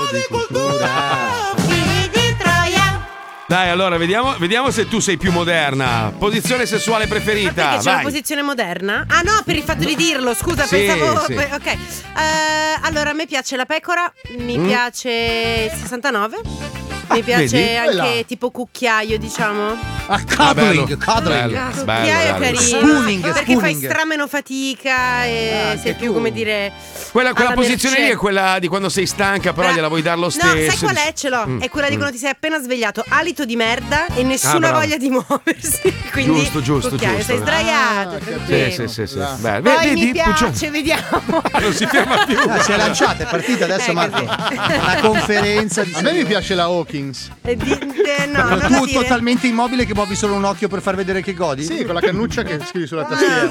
di cultura. Dai, allora vediamo se tu sei più moderna. Posizione sessuale preferita. Perché c'è vai. una posizione moderna? Ah no, per il fatto di dirlo, scusa, Sì, pensavo. sì. Ok. Allora, a me piace la pecora, mi piace il 69. Mi piace Vedi? anche Quella. tipo cucchiaio, diciamo. Cuddling. Cucchiaio bello. carino. Spooning, perché spooning. fai strameno fatica e sei più, come dire. Quella alla posizione mercé. lì è quella di quando sei stanca, però gliela vuoi dar lo stesso. No, sai qual è? Ce l'ho. È quella di quando ti sei appena svegliato, alito di merda e nessuna bravo. voglia di muoversi. Quindi, Giusto. Sei sdraiato. Sì. Beh, Poi vedi, mi piace, vediamo. non si ferma più. Si è lanciata, è partita adesso Marco. Una conferenza di A me mi piace la Hawkins. No, non tu la dire. totalmente immobile che muovi solo un occhio per far vedere che godi? Sì, con la cannuccia che scrivi sulla tastiera.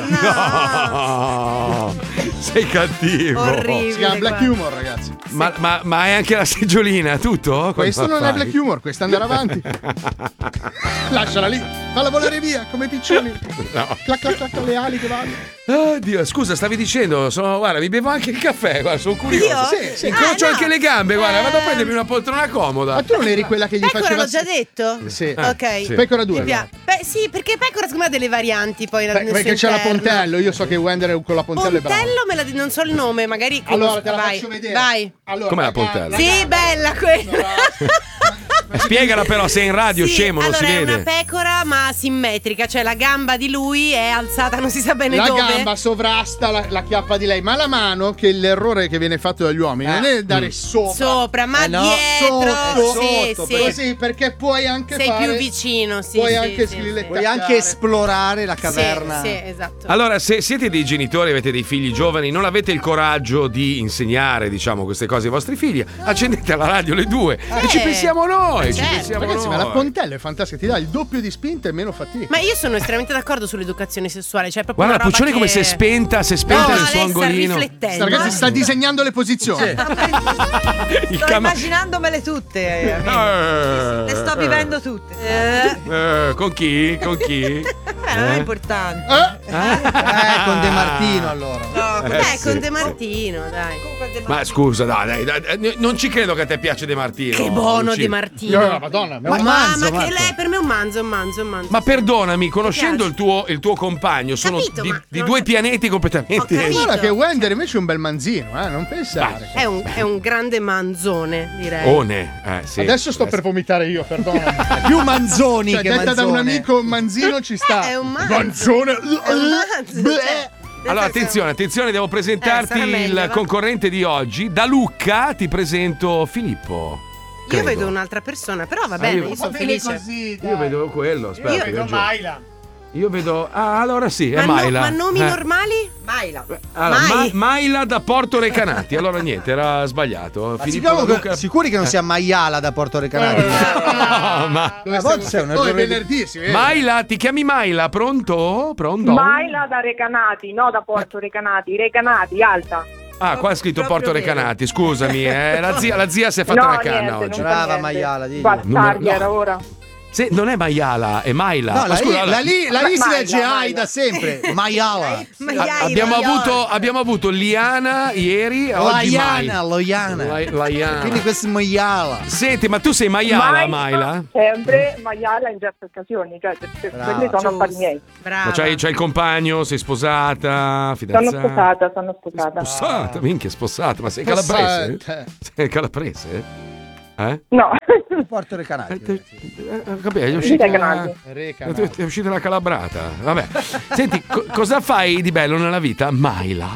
No, sei cattivo. Orribile. Si chiama Black guarda. Humor, ragazzi. Ma è anche la seggiolina, tutto? Questo Quando non è fai? Black Humor, questo è andare avanti. Lasciala lì, falla volare via come i piccioni. No. Clac clac clac, le ali che vanno. Oddio, scusa, stavi dicendo, guarda, mi bevo anche il caffè, guarda, sono curioso. Io? Sì. Incrocio no. anche le gambe, guarda, vado a prendermi una poltrona comoda. Ma tu non eri quella che gli Pecora faceva. l'ho già detto? Sì. Ok. sì. Pecora 2. Mi piace. Sì, perché Pecora secondo me ha delle varianti poi nel Perché suo c'è la interno. Pontello, io so che Wender con la Pontello è bravo. Pontello non so il nome, magari Allora te la vai. faccio vedere. Vai. Allora, Com'è la gamba- Pontello? Sì, bella quella. Spiegala però, sei in radio, Sì, scemo, non allora si è vede. una pecora ma simmetrica, cioè la gamba di lui è alzata, non si sa bene La dove. gamba sovrasta la chiappa di lei, ma la mano, che l'errore che viene fatto dagli uomini non è dare Sopra, ma no, dietro. sotto, sì, sotto, sì. così, perché puoi anche Sei fare. più vicino, sì. Puoi sì, anche sì, scrivere- sì. Puoi anche esplorare la caverna. Sì, esatto. Allora, se siete dei genitori, avete dei figli giovani, non avete il coraggio di insegnare, diciamo, queste cose ai vostri figli, accendete la radio alle 2 e ci pensiamo noi, ci certo. pensiamo Ragazzi, ma la noi. Pontello è fantastica, ti dà il doppio di spinta e meno fatica. Ma io sono estremamente d'accordo sull'educazione sessuale, cioè proprio Guarda, una roba Puccioni come che... si è spenta No, nel suo lei sta angolino. riflettendo. Ragazzi, sta disegnando le posizioni. Il Sto cama- immaginandomele tutte, amico. Le sto vivendo tutte. Con chi? Con chi? Non è importante. Con De Martino allora. No, Con De Martino, dai. Ma scusa, dai, non ci credo che a te piace De Martino. Che buono Luci. De Martino. No, Madonna, È un manzo, ma che Marco. lei per me è un manzo, un manzo. Ma perdonami, conoscendo piace. il tuo compagno, sono Capito, di ma non due so- pianeti completamente. Ho capito. guarda che Wender invece è un bel manzino, non pensare. È un grande manzone, direi. One, sì. Adesso sto per vomitare io, perdonami. Più Manzoni Cioè, che detta da un Manzone. amico manzino ci sta. È un manzo. Manzone. È un manzo, Bleh. cioè, nel Allora, senso- attenzione, devo presentarti sarà meglio, il va. concorrente di oggi. Da Lucca ti presento Filippo. Io credo. vedo un'altra persona, però va bene, io sono felice. Io vedo quello, aspetta. Io che vedo ho già- Io vedo. Ah, allora sì, è Ma, Maila. ma nomi normali? Maila. Allora, Mai. Maila da Porto Recanati. Allora niente, era sbagliato. Ma Filippo sicuro, da Lucca. sicuri che non sia Maiala da Porto Recanati? No, ma Dove A volte c'è un Oh, è errore di- venerdì, si vede. Maila, ti chiami Maila? Pronto? Pronto? Maila da Recanati, no da Porto Recanati, Recanati, alta. Ah, qua è scritto Proprio Porto vero. Recanati, scusami, la zia si è fatta No, una canna niente, oggi. non fa Brava niente. Maiala, digli. Bastardi No. era ora. Sì, non è Maiala, è Maila. No, Ma la scusa, allora- lì si Maila, legge AI Maila. da sempre. Maiala. abbiamo avuto Liana ieri, oggi Laiana, Loiana. Laiana. Quindi questo è Maiala. Senti, ma tu sei Maiala, Maila? Sempre Maiala in certe occasioni, cioè Brava. quelli sono affari miei. Brava. Ma c'hai il compagno? Sei sposata? Fidanzata? Sono sposata. Sposata, minchia, sposata. Ma sei calabrese? Sei calabrese? No, Porto Recanati. Capito, è uscita Recanati. è uscita la calabrata. Vabbè. Senti, cosa fai di bello nella vita? Maila.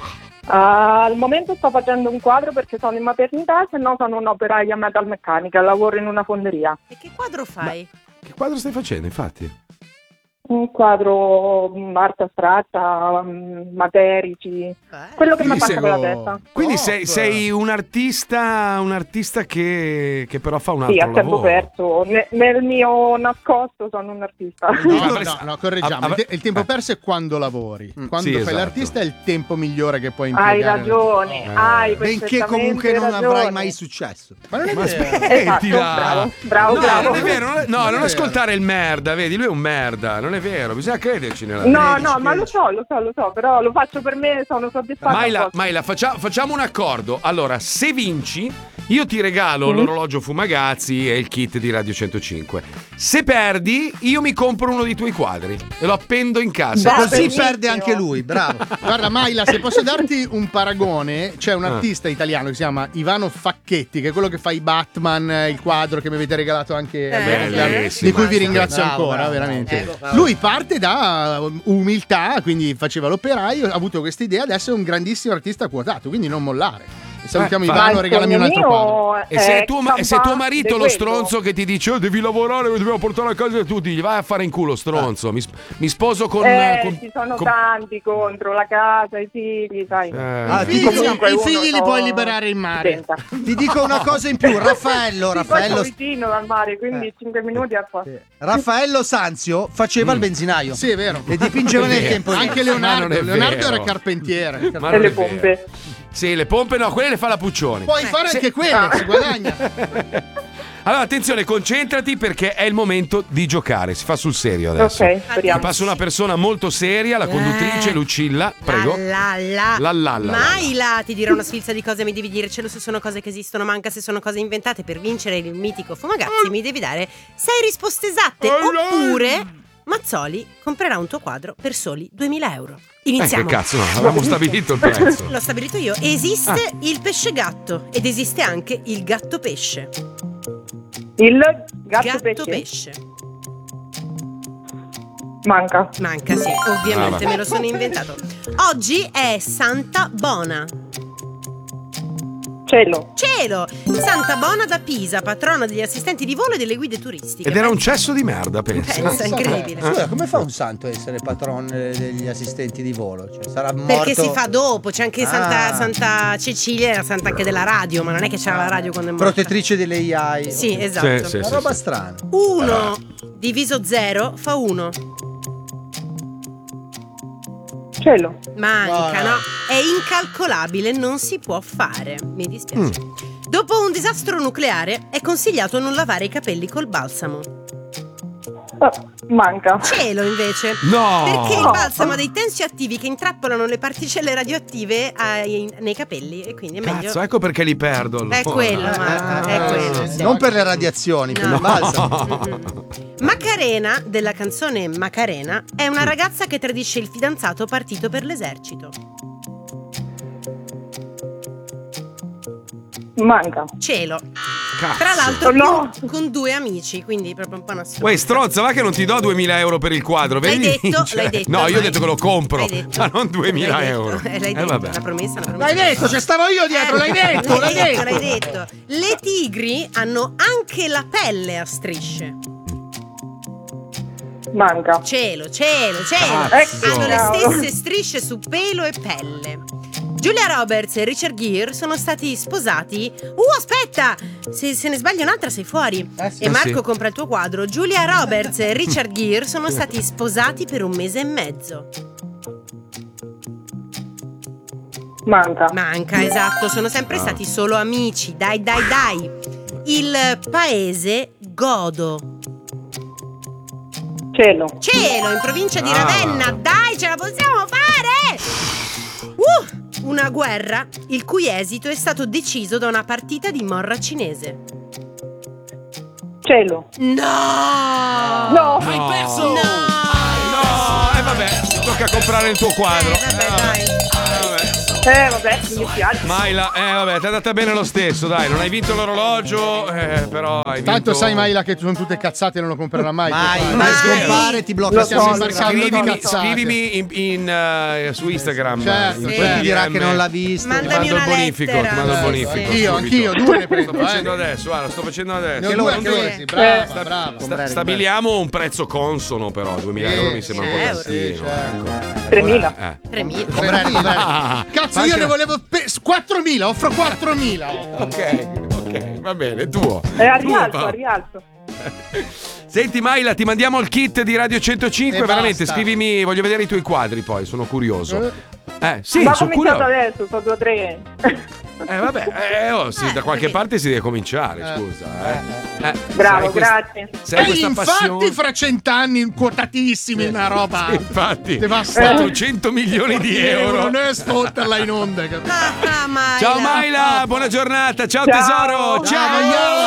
al momento sto facendo un quadro perché sono in maternità, se no sono un'operaia metalmeccanica, lavoro in una fonderia. E che quadro fai? Che quadro stai facendo, infatti? Un quadro, arte astratta, materici, quello che mi Quindi passa per la testa. Quindi sei un artista che però fa un altro Sì, a tempo lavoro. perso. Nel mio nascosto sono un artista. No, correggiamo. Il tempo perso è quando lavori. Quando sì, fai esatto. l'artista è il tempo migliore che puoi impiegare. Hai ragione, hai Benché comunque non avrai mai successo. Ma non è vero. Esatto, bravo. No, non è vero, non ascoltare il merda, vedi, lui è un merda, non è vero, bisogna crederci nella No, vita. ma lo so, però lo faccio per me, sono soddisfatta. Maila, facciamo un accordo. Allora, se vinci, io ti regalo l'orologio Fumagazzi e il kit di Radio 105. Se perdi, io mi compro uno dei tuoi quadri e lo appendo in casa. Così benissimo. perde anche lui, bravo. Guarda, Maila, se posso darti un paragone, c'è un artista italiano che si chiama Ivano Facchetti, che è quello che fa i Batman, il quadro che mi avete regalato anche bellissimo. di cui vi ringrazio Bravo, ancora, bravo, veramente. bravo. Lui parte da umiltà, quindi faceva l'operaio, ha avuto questa idea, adesso è un grandissimo artista quotato, quindi non mollare. Salutiamo Ivano, regalami un altro quadro. E se è tuo marito lo stronzo che ti dice devi lavorare, dobbiamo portare a casa tutti, gli vai a fare in culo, stronzo. Mi sposo con ci sono tanti contro la casa, i figli, sai. I figli li puoi liberare in mare. Ti dico una cosa in più, Raffaello vicino dal mare, quindi 5 minuti a qua. Raffaello Sanzio faceva il benzinaio. Sì, è vero. E dipingeva nel tempo. Anche Ma non è Leonardo vero. era carpentiere. Ma E non le è vero. pompe. Sì, le pompe no, quelle le fa la Puccioni. Puoi fare anche quello, si guadagna. Allora, attenzione, concentrati perché è il momento di giocare. Si fa sul serio adesso. Ok, Ti speriamo. passa una persona molto seria, la conduttrice Lucilla. Prego. Maila, ti dirò una sfilza di cose, mi devi dire se sono cose che esistono, manca se sono cose inventate. Per vincere il mitico Fumagazzi mi devi dare 6 risposte esatte, oppure Mazzoli comprerà un tuo quadro per soli 2.000 euro. Iniziamo. Che cazzo, no, avevamo stabilito il prezzo. L'ho stabilito io. Esiste il pesce gatto ed esiste anche il gatto pesce. Il gatto pesce. Manca. Manca, sì, ovviamente vabbè. me lo sono inventato. Oggi è Santa Bona. Cielo. Santa Bona da Pisa, patrona degli assistenti di volo e delle guide turistiche. Ed era un cesso di merda, pensa. Pensa, incredibile. Scusa, come fa un santo a essere patron degli assistenti di volo? Cioè, sarà morto. Perché si fa dopo, c'è anche Ah. Santa Cecilia, la santa anche della radio, ma non è che c'era la radio quando è morta. Protettrice delle AI. Sì, esatto. Sì, Una sì, roba sì. strana. 1 diviso 0 fa 1. Cielo. Manca, no? È incalcolabile, non si può fare. Mi dispiace. Dopo un disastro nucleare è consigliato non lavare i capelli col balsamo. Manca. Cielo invece. No! Perché il balsamo ha dei tensioattivi che intrappolano le particelle radioattive nei capelli e quindi è meglio. Cazzo, ecco perché li perdo. È quello, ma è quello. sì. Non per le radiazioni, per No. il balsamo. Macarena, della canzone Macarena, è una ragazza che tradisce il fidanzato partito per l'esercito. Manca. Cielo. Cazzo. Tra l'altro No. con 2 amici, quindi proprio un po' una Uè, stronza, va che non ti do 2.000 euro per il quadro. L'hai Vedi? detto, Cioè, l'hai detto. No, io ho ormai. detto che lo compro, L'hai detto. ma non 2.000 L'hai euro. detto, l'hai detto, vabbè. una promessa. L'hai detto, ci stavo io dietro, l'hai detto, l'hai detto. L'hai detto. Le tigri hanno anche la pelle a strisce. Manca. Cielo. Cazzo. Hanno le stesse strisce su pelo e pelle. Giulia Roberts e Richard Gere sono stati sposati. Aspetta! Se ne sbagli un'altra sei fuori. Sì. E Marco sì. compra il tuo quadro. Giulia Roberts e Richard Gere sono stati sposati per 1 mese e mezzo. Manca, esatto. Sono sempre stati solo amici. Dai. Il paese Godo. Cielo. In provincia di Ravenna. Dai, ce la possiamo fare! Una guerra il cui esito è stato deciso da una partita di morra cinese. Cielo. No! No. Hai perso! No! E vabbè, ti tocca comprare il tuo quadro. Vabbè, mi dispiace. Maila, vabbè, ti è andata bene lo stesso, dai, non hai vinto l'orologio, però hai vinto. Tanto sai, Maila, che sono tutte cazzate e non lo comprerà mai. Mai Mai. scompare, ti blocca Lo so, sempre. lo so. Scrivimi, Scrivimi su Instagram. Certo, in sì. Poi ti dirà DM. che non l'ha visto. Ti Mandami mando il una bonifico, lettera. ti mando il bonifico. Io, anch'io, 2 ne prendo. Sto facendo adesso, guarda, sto facendo adesso. Ne ho Che lo- 2 anche che- così. Brava, brava. Stabiliamo un prezzo consono, però 2.000 euro mi sembra un po' euro. tantino. ecco. 3.000. 3.000. Cazzo, io ne volevo 4.000, offro 4.000. Ok, va bene, tuo. A Tuo, rialzo, Paolo. a rialzo. Senti Maila, ti mandiamo il kit di Radio 105, E veramente, basta. scrivimi, voglio vedere i tuoi quadri poi, sono curioso. Sì, ma ho sono cominciato curioso. adesso, sono 2 o 3. Da qualche parte si deve cominciare, scusa. Bravo, grazie. Sai questa infatti passione? fra 100 anni quotatissimi una roba. Sì, infatti, devastante. 400 milioni di euro. Non è sfotterla in onda, capito? Ciao Maila, buona giornata. Ciao, Ciao. tesoro. Ciao. Ciao.